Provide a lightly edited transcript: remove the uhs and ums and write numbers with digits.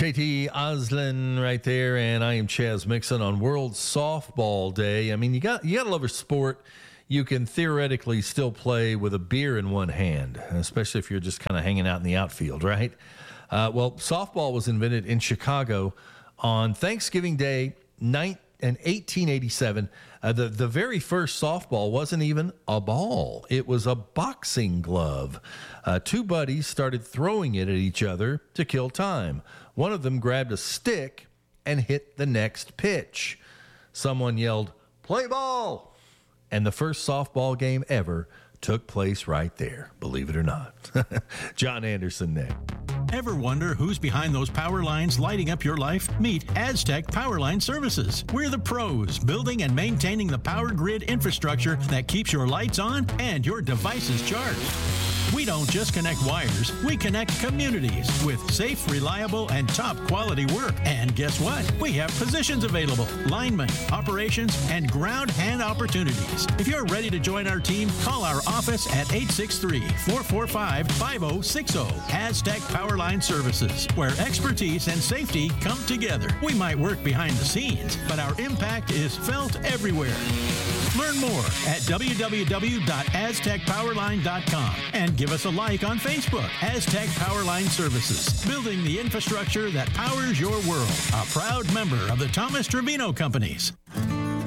KT Oslin right there, and I am Chaz Mixon on World Softball Day. I mean, you got to love a sport you can theoretically still play with a beer in one hand, especially if you're just kind of hanging out in the outfield, right? Well, softball was invented in Chicago on Thanksgiving Day, in 1887. The very first softball wasn't even a ball. It was a boxing glove. Two buddies started throwing it at each other to kill time. One of them grabbed a stick and hit the next pitch. Someone yelled, "Play ball!" And the first softball game ever took place right there, believe it or not. John Anderson next. Ever wonder who's behind those power lines lighting up your life? Meet Aztec Powerline Services. We're the pros building and maintaining the power grid infrastructure that keeps your lights on and your devices charged. We don't just connect wires, we connect communities with safe, reliable, and top quality work. And guess what? We have positions available: linemen, operations, and ground hand opportunities. If you're ready to join our team, call our office at 863-445-5060. Aztec Powerline Services, where expertise and safety come together. We might work behind the scenes, but our impact is felt everywhere. Learn more at www.aztecpowerline.com and give us a like on Facebook. Aztec Powerline Services, building the infrastructure that powers your world. A proud member of the Thomas Trevino Companies.